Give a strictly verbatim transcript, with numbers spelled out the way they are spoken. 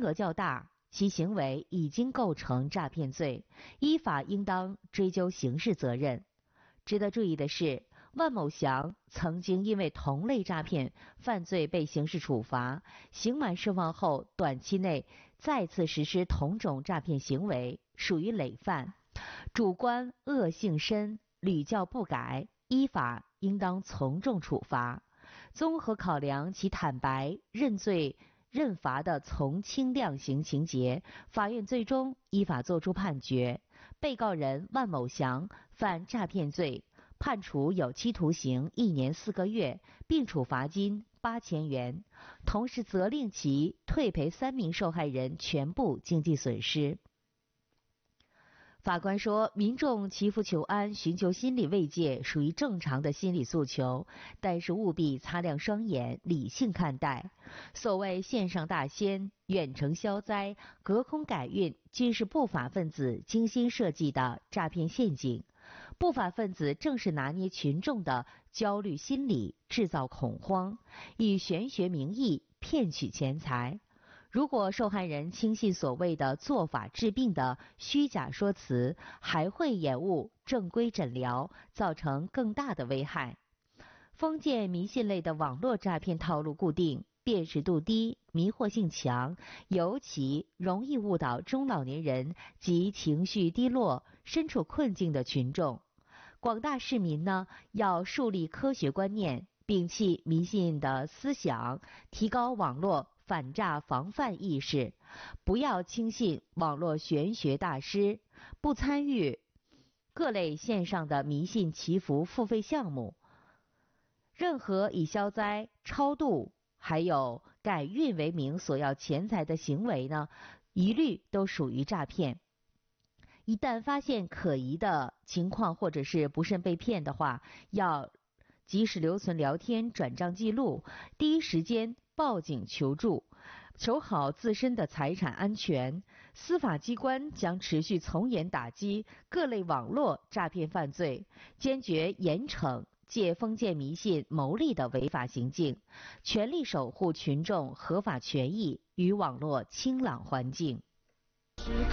金额较大，其行为已经构成诈骗罪，依法应当追究刑事责任。值得注意的是，万某祥曾经因为同类诈骗犯罪被刑事处罚，刑满释放后短期内再次实施同种诈骗行为，属于累犯，主观恶性深，屡教不改，依法应当从重处罚。综合考量其坦白认罪认罚的从轻量刑情节，法院最终依法作出判决，被告人万某祥犯诈骗罪，判处有期徒刑一年四个月，并处罚金八千元，同时责令其退赔三名受害人全部经济损失。法官说，民众祈福求安，寻求心理慰藉属于正常的心理诉求，但是务必擦亮双眼，理性看待。所谓线上大仙、远程消灾、隔空改运，均是不法分子精心设计的诈骗陷阱。不法分子正是拿捏群众的焦虑心理，制造恐慌，以玄学名义骗取钱财。如果受害人轻信所谓的做法治病的虚假说辞，还会延误正规诊疗，造成更大的危害。封建迷信类的网络诈骗套路固定，辨识度低，迷惑性强，尤其容易误导中老年人及情绪低落、身处困境的群众。广大市民呢，要树立科学观念，摒弃迷信的思想，提高网络反诈防范意识，不要轻信网络玄学大师，不参与各类线上的迷信祈福付费项目。任何以消灾、超度还有改运为名索要钱财的行为呢，一律都属于诈骗。一旦发现可疑的情况或者是不慎被骗的话，要及时留存聊天转账记录，第一时间报警求助，守好自身的财产安全。司法机关将持续从严打击各类网络诈骗犯罪，坚决严惩借封建迷信牟利的违法行径，全力守护群众合法权益与网络清朗环境。